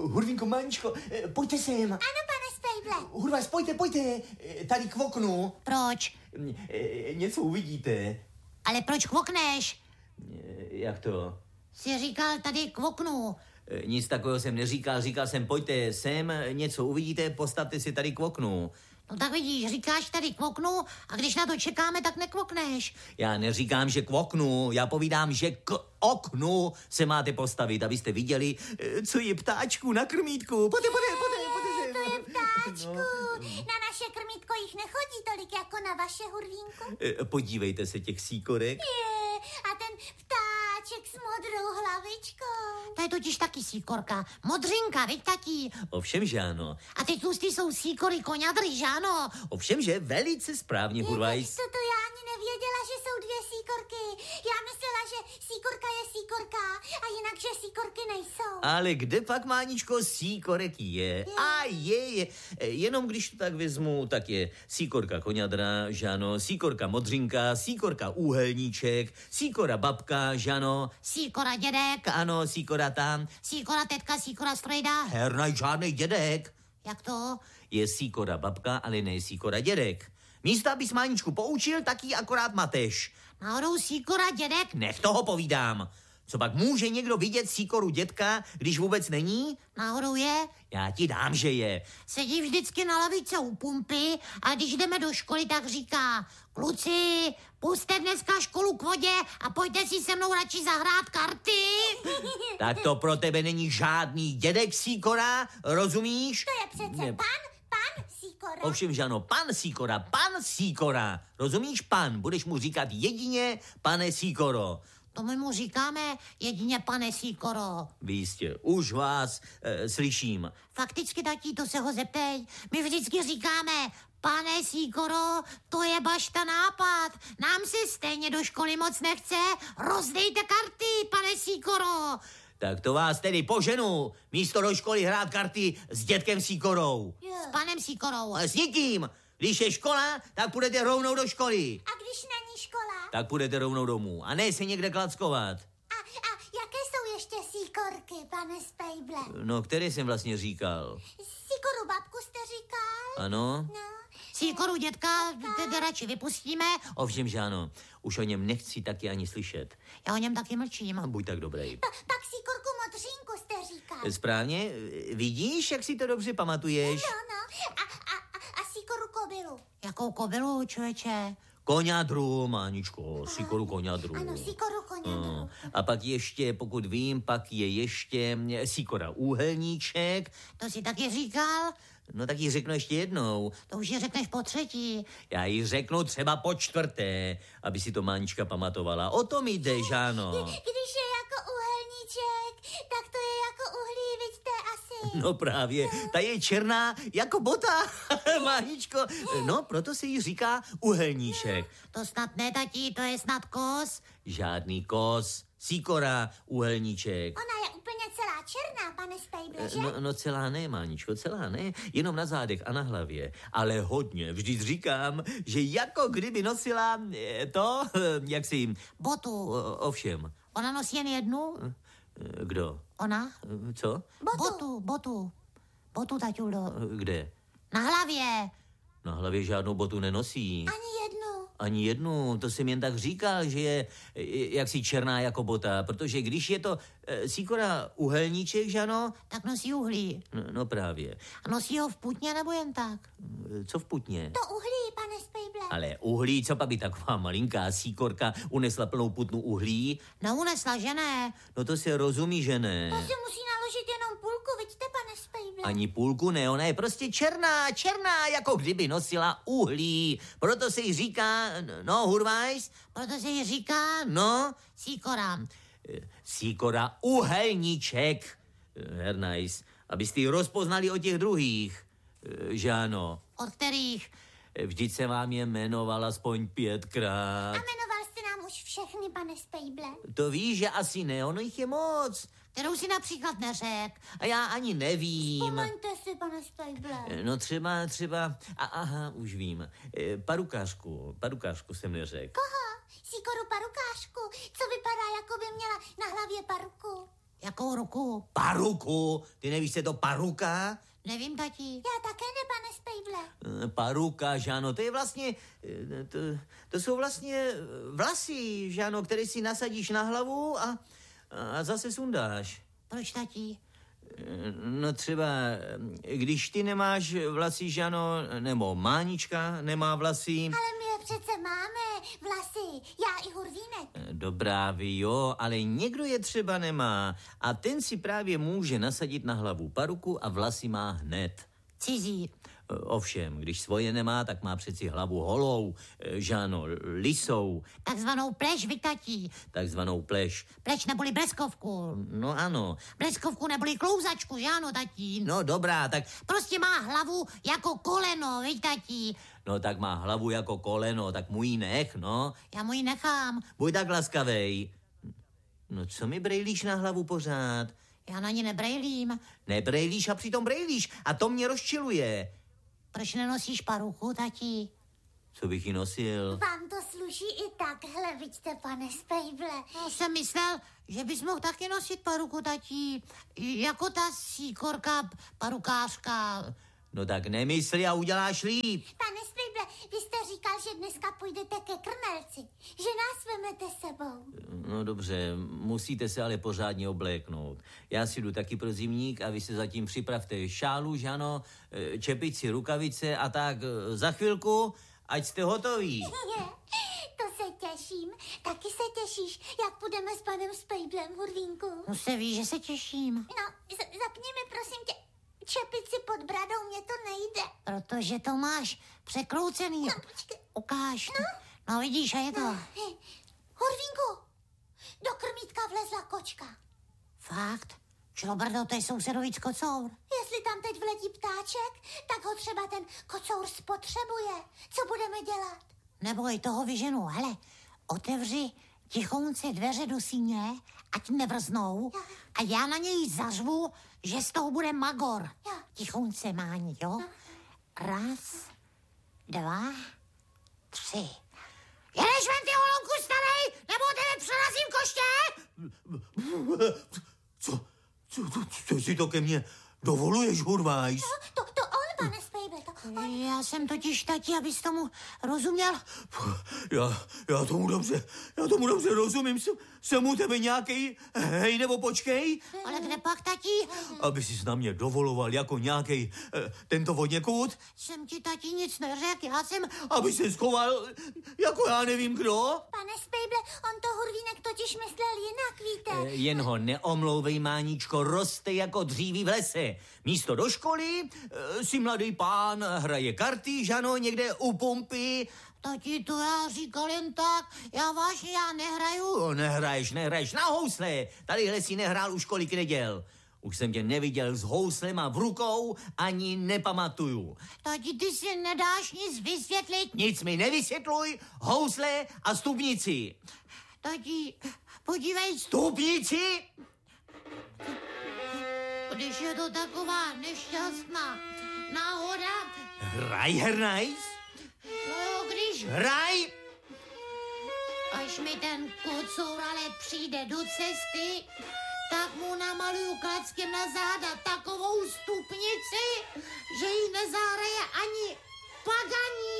Hurvínko, Máničko, pojďte sem. Ano, pane Spejble. Hurvás, pojďte, tady k oknu. Proč? Něco uvidíte. Ale proč kvokneš? Jak to? Jsi říkal tady k oknu. Nic takového jsem neříkal, říkal jsem, pojďte sem, něco uvidíte, postavte si tady k oknu. No tak vidíš, říkáš tady k oknu a když na to čekáme, tak nekvokneš. Já neříkám, že k oknu, já povídám, že k oknu se máte postavit, abyste viděli, co je ptáčku na krmítku. Pojďte. To je ptáčku. Na naše krmítko jich nechodí tolik jako na vaše, Hurvínku. Podívejte se těch síkorek. A ten ptáček s modrou hlavičkou. To je totiž taky síkorka. Modřinka, viď tatí? Ovšem, že ano. A ty tlustý jsou síkory koňadry, že ano? Ovšem, že velice správně, Hurvajs. To já ani nevěděla, že jsou dvě síkorky. Já myslela, že síkorka je síkorka a jinak, že síkorky nejsou. Ale kde pak, Máničko, síkorek je? A je. Jenom když to tak vezmu, tak je síkorka koňadra, že ano, síkorka modřinka, síkorka úhelníček, síkora babka, že ano. Síkora dědek. Ano, síkora tam. Síkora tetka, síkora strojda. Hernaj, žádnej dědek. Jak to? Je síkora babka, ale ne síkora dědek. Místo, abys Máničku poučil, tak jí akorát mateš. Náhodou síkora dědek? Nech toho povídám. Co pak může někdo vidět síkoru dětka, když vůbec není? Náhodou je? Já ti dám, že je. Sedí vždycky na lavice u pumpy a když jdeme do školy, tak říká: kluci, pusťte dneska školu k vodě a pojďte si se mnou radši zahrát karty. Tak to pro tebe není žádný dědek síkora, rozumíš? To je přece pan síkora. Ovšem, že ano, pan síkora. Rozumíš, pan? Budeš mu říkat jedině pane síkoro. To my mu říkáme jedině pane síkoro. Vy jistě, už vás slyším. Fakticky, tatí, to se ho zeptej. My vždycky říkáme: pane síkoro, to je bašta nápad. Nám se stejně do školy moc nechce. Rozdejte karty, pane síkoro. Tak to vás tedy poženu. Místo do školy hrát karty s dětkem síkorou. S panem síkorou. S nikým. Když je škola, tak půjdete rovnou do školy. A když není škola? Tak půjdete rovnou domů. A ne se někde klackovat. A jaké jsou ještě síkorky, pane Spejble? No, které jsem vlastně říkal? Síkoru babku jste říkal? Ano? No. Síkoru dětka tedy radši vypustíme. Ovšem, že ano. Už o něm nechci taky ani slyšet. Já o něm taky mlčím. Buď tak dobrý. Pak síkorku modřínku jste říkal. Správně? Vidíš, jak si to dobře pamatuješ? No. A síkoru kobylu. Jakou kobylu, člověče? Koňadru, Máničko, síkoru koňadru. Ano, síkoru koňadru. A pak ještě, pokud vím, pak je ještě síkora úhelníček. To si taky říkal? No tak ji řeknu ještě jednou. To už ji řekneš po třetí. Já ji řeknu třeba po čtvrté, aby si to Mánička pamatovala. O tom jde, že ano. Když je jako úhelníček, tak to je jako uhlí, vidíte asi. No právě, ta je černá jako bota, Máničko. No, proto se jí říká uhelníček. To snad ne, tatí, to je snad kos. Žádný kos, síkora, uhelníček. Ona je úplně celá černá, pane Spejble, že? No celá ne, Máničko, celá ne. Jenom na zádech a na hlavě. Ale hodně. Vždyť říkám, že jako kdyby nosila to, jak si... Botu. Ovšem. Ona nosí jen jednu? Kdo? Ona? Co? Botu, taťulo. Kde? Na hlavě. Na hlavě žádnou botu nenosí. Ani jednu, to jsem jen tak říkal, že je jaksi černá jako bota, protože když je to síkora uhelníček, že ano? Tak nosí uhlí. No právě. A nosí ho v putně nebo jen tak? Co v putně? To uhlí, pane Spejble. Ale uhlí, co pa by taková malinká síkorka unesla plnou putnu uhlí? No unesla, že ne. No to se rozumí, že ne. To si musí naložit jenom půlku, vidíte, pane Spejble. Ani půlku ne, ona je prostě černá, jako kdyby nosila uhlí. Proto se jí říká, no, Hurvajs? Proto se jí říká, no, síkora. Síkora uhelníček. Hernajs, abyste ji rozpoznali od těch druhých. Že ano. Od kterých? Vždyť se vám je jmenoval aspoň 5krát. A jmenoval jste nám už všechny, pane Spejble. To víš, že asi ne, ono jich je moc. Kterou si například neřek. A já ani nevím. Vzpomeňte si, pane Spejble. No třeba, aha, už vím. Parukářku jsem neřekl. Koho? Síkoru parukářku, co vypadá, jako by měla na hlavě paruku. Jakou ruku? Paruku. Ty nevíš, co je to paruka? Nevím, tati. Já také ne, pane Spejble. Paruka, Žáno, to je vlastně, to jsou vlastně vlasy, Žáno, které si nasadíš na hlavu a zase sundáš. Proč, tati? No třeba, když ty nemáš vlasy, Žáno, nebo Mánička nemá vlasy. Ale my je přece máme, vlasy, já i Hurvínek. Dobrá, vy jo, ale někdo je třeba nemá a ten si právě může nasadit na hlavu paruku a vlasy má hned. Cizí. Ovšem, když svoje nemá, tak má přeci hlavu holou, Žáno, lisou, Takzvanou pleš, vy, tati. takzvanou pleš. Pleš neboli bleskovku. No ano, Bleskovku neboli klouzačku, že ano, tati? no dobrá, tak, Prostě má hlavu jako koleno, vy, tati. no tak má hlavu jako koleno, tak mu ji nech, no. Já mu ji nechám. Buď tak laskavej. No co mi brejlíš na hlavu pořád? Já na ní nebrejlím. Nebrejlíš a přitom brejlíš a to mě rozčiluje. Proč nenosíš paruchu, tati? Co bych ji nosil? Vám to sluší i takhle, vidíte, pane Spejble. No, jsem myslel, že bys mohl taky nosit paruku, tati. Jako ta síkorka, parukářka. No tak nemysli a uděláš líp. Pane Spejble, vy jste říkal, že dneska půjdete ke krmelci, že nás vemete sebou. No dobře, musíte se ale pořádně obléknout. Já si jdu taky pro zimník a vy se zatím připravte šálu, Žano, čepici, rukavice a tak za chvilku, ať jste hotoví. To se těším. Taky se těšíš, jak půjdeme s panem Spejblem, Hurvínku. No se ví, že se těším. No, zapni mi, prosím tě, čepici pod bradou, mně to nejde. Protože to máš překroucený. No, počkej. Ukáž. No vidíš, a je to. Hurvínku, do krmítka vlezla kočka. Fakt? Člobrdo, to je sousedovic kocour. Jestli tam teď vletí ptáček, tak ho třeba ten kocour spotřebuje. Co budeme dělat? Neboj, toho vyženu. Hele, otevři tichounce dveře do síně, ať nevrznou, a já na něj zařvu, že z toho bude magor. Jo. Tichounce, Máni, jo? Raz, dva, tři. Jedeš ven, ty holonku starý, nebo tebe přerazím koště? Co si to ke mně dovoluješ, Hurvajs? To on, pane Spejble, to on. Já jsem totiž, tati, abys tomu rozuměl. Já tomu dobře rozumím. Jsem u tebe nějakej, hej, nebo počkej, Ale kde pak, tati? aby jsi na mě dovoloval jako nějakej tento vodněkud, Jsem ti, tati, nic neřekl, já jsem... aby se schoval jako já nevím kdo. Pane Spejble, on to Hurvínek totiž myslel jinak, víte. Jen ho neomlouvej, Máničko, roste jako dříví v lese. Místo do školy si mladý pán hraje karty, Žano, někde u pumpy. Tati, to já říkal jen tak, já vážně, já nehraju. No, nehraješ na housle. Tadyhle si nehrál už kolik neděl. Už jsem tě neviděl s houslema v rukou, ani nepamatuju. Tati, ty si nedáš nic vysvětlit. Nic mi nevysvětluj, housle a stupnici. Tati, podívej, Stupnici? když je to taková nešťastná náhoda, Hraj, Hernajs, no jo, když hraj. až mi ten kocour ale přijde do cesty, tak mu namaluju klackem na záda takovou stupnici, že ji nezahraje ani Pagani.